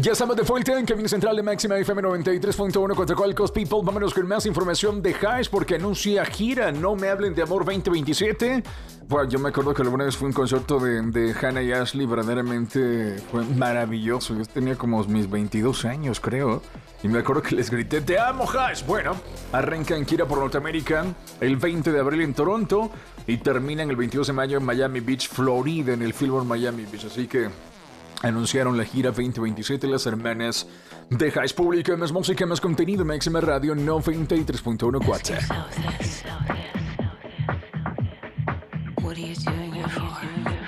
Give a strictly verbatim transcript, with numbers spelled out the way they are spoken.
Ya estamos de vuelta en Cabina Central de Máxima F M noventa y tres punto uno contra Coast People. Vámonos con más información de Hash porque anuncia gira No Me Hablen de Amor veinte veintisiete. Bueno, yo me acuerdo que alguna vez fue un concierto de, de Hannah y Ashley, verdaderamente fue maravilloso. Yo tenía como mis veintidós años, creo. Y me acuerdo que les grité, ¡te amo, Hash! Bueno, arranca en gira por Norteamérica el veinte de abril en Toronto y termina en el veintidós de mayo en Miami Beach, Florida, en el Fillmore Miami Beach. Así que anunciaron la gira veinte veintisiete las hermanas de Hash. Pública, más música, más contenido, Máxima Radio noventa y tres punto uno cuatro. What are you doing here for?